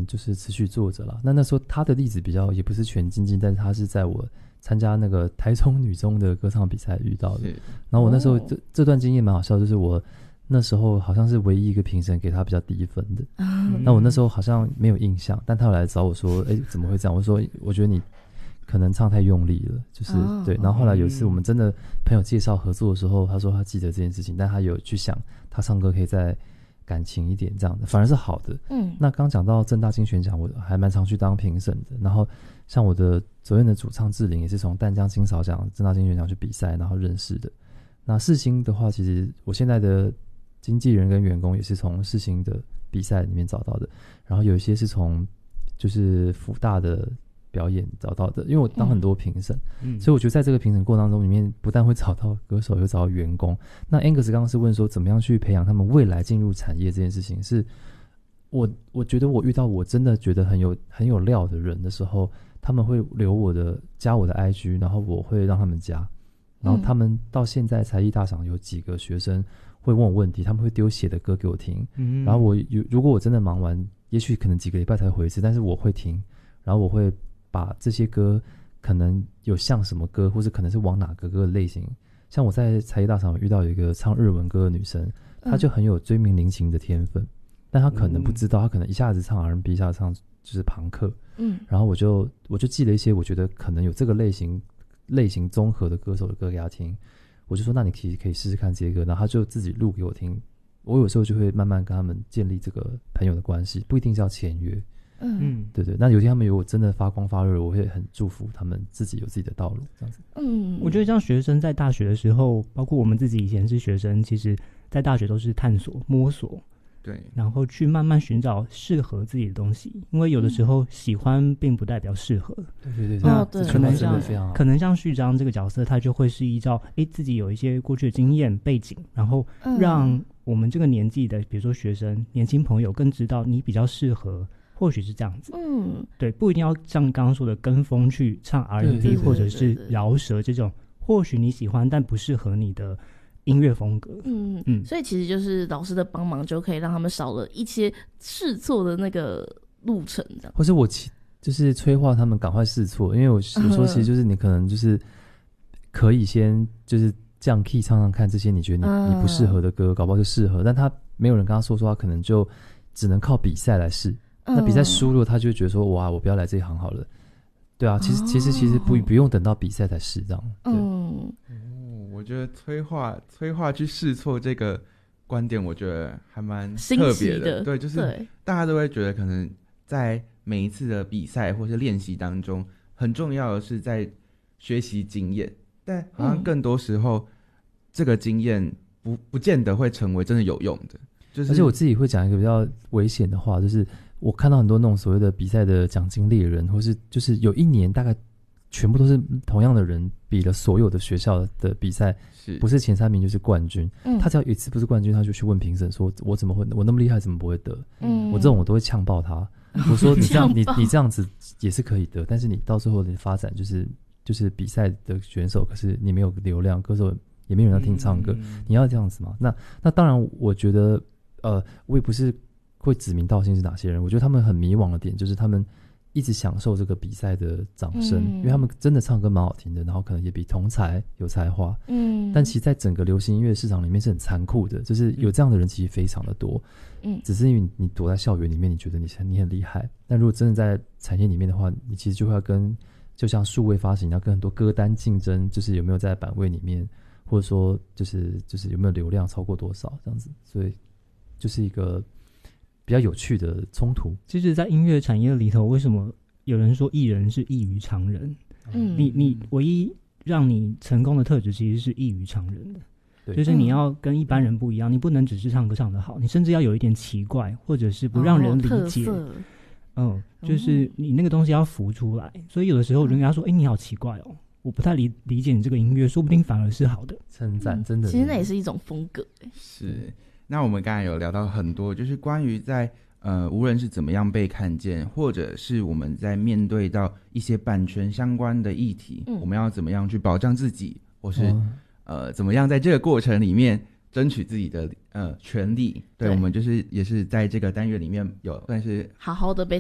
们就是持续做着啦。那时候他的例子比较也不是全经济，但是他是在我参加那个台中女中的歌唱比赛遇到的。然后我那时候这段经验蛮好笑，就是我那时候好像是唯一一个评审给他比较低分的。那我那时候好像没有印象，但他有来找我说怎么会这样，我说我觉得你可能唱太用力了，就是对。然后后来有一次我们真的朋友介绍合作的时候，他说他记得这件事情，但他有去想他唱歌可以再感情一点这样的，反而是好的。那刚讲到政大金选奖，我还蛮常去当评审的。然后像我的昨天的主唱志玲也是从淡江金勺奖、政大金选奖去比赛，然后认识的。那世新的话，其实我现在的经纪人跟员工也是从世新的比赛里面找到的，然后有一些是从就是辅大的表演找到的，因为我当很多评审，所以我觉得在这个评审过程当中里面，不但会找到歌手，又找到员工。那 Angus 刚刚是问说怎么样去培养他们未来进入产业这件事情，是我觉得我遇到我真的觉得很有料的人的时候，他们会加我的 IG， 然后我会让他们加，然后他们到现在才艺大赏有几个学生会问我问题，他们会丢写的歌给我听，然后如果我真的忙完，也许可能几个礼拜才回一次，但是我会听，然后我会把这些歌可能有像什么歌，或是可能是往哪个歌的类型，像我在才艺大赏遇到有一个唱日文歌的女生，她就很有追名林檎的天分，但她可能不知道，她可能一下子唱 R&B， 一下子唱就是朋克，然后我就记了一些我觉得可能有这个类型综合的歌手的歌给她听，我就说那你可以试试看这些歌，然后她就自己录给我听，我有时候就会慢慢跟他们建立这个朋友的关系，不一定是要签约。对对，那有一天他们如果真的发光发热，我会很祝福他们自己有自己的道路，这样子。 我觉得像学生在大学的时候，包括我们自己以前是学生，其实在大学都是探索摸索， 对， 然后去慢慢寻找适合自己的东西，因为有的时候喜欢并不代表适合。 对对对， 那对， 可能像序章这个角色，他就会是依照自己有一些过去的经验背景，然后让我们这个年纪的比如说学生年轻朋友更知道你比较适合，或许是这样子。对，不一定要像刚刚说的跟风去唱 R&B 或者是饶舌这种，或许你喜欢但不适合你的音乐风格。 所以其实就是老师的帮忙就可以让他们少了一些试错的那个路程，这样。 或是我就是催化他们赶快试错，因为我说其实就是你可能就是可以先就是降 key 唱唱看这些你觉得你不适合的歌，搞不好就适合，但他没有人跟他说他可能就只能靠比赛来试。那比赛输了，他就觉得说哇，我不要来这一行好了。对啊，其实不用等到比赛才试这样。 我觉得催化去试错这个观点，我觉得还蛮特别的。对，就是大家都会觉得可能在每一次的比赛或是练习当中，很重要的是在学习经验，但好像更多时候这个经验不见得会成为真的有用的。而且我自己会讲一个比较危险的话，就是我看到很多那种所谓的比赛的奖金猎人，或是就是有一年大概全部都是同样的人比了所有的学校的比赛，不是前3名就是冠军。他只要一次不是冠军，他就去问评审说：“我怎么会？我那么厉害，怎么不会得？”我这种我都会呛爆他。我说：“你这样子也是可以得，但是你到最后的发展就是比赛的选手，可是你没有流量，歌手也没有人要听你唱歌，你要这样子吗？”那当然，我觉得。我也不是会指名道姓是哪些人，我觉得他们很迷惘的点就是他们一直享受这个比赛的掌声，因为他们真的唱歌蛮好听的，然后可能也比同才有才华，但其实在整个流行音乐市场里面是很残酷的，就是有这样的人其实非常的多，只是因为你躲在校园里面，你觉得你很厉害，但如果真的在产业里面的话，你其实就会就像数位发行，要跟很多歌单竞争，就是有没有在版位里面，或者说就是有没有流量超过多少这样子，所以就是一个比较有趣的冲突。 其实在音乐产业里头，为什么有人说艺人是异于常人？你唯一让你成功的特质其实是异于常人的，就是你要跟一般人不一样，你不能只是唱歌唱得好，你甚至要有一点奇怪，或者是不让人理解。就是你那个东西要浮出来。所以有的时候人家说你好奇怪哦，我不太理解你这个音乐，说不定反而是好的称赞。真的其实那也是一种风格。 是。那我们刚才有聊到很多，就是关于在无论是怎么样被看见，或者是我们在面对到一些版权相关的议题，我们要怎么样去保障自己，或是怎么样在这个过程里面争取自己的权利。对，我们就是也是在这个单元里面有算是好好的被